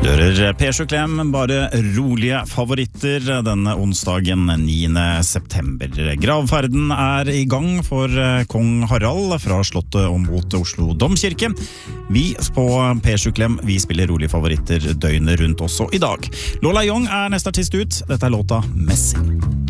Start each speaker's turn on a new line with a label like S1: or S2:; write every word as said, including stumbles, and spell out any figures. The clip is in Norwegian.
S1: Dører P sju Klem, bare rolige favoritter denne onsdagen niende september. Gravferden er i gang for kong Harald fra slottet og mot Oslo Domkirke. Vi på P sju Klem, vi spiller rolige favoritter døgnet rundt også i dag. Lola Young er neste artist ut. Dette er låta Messing.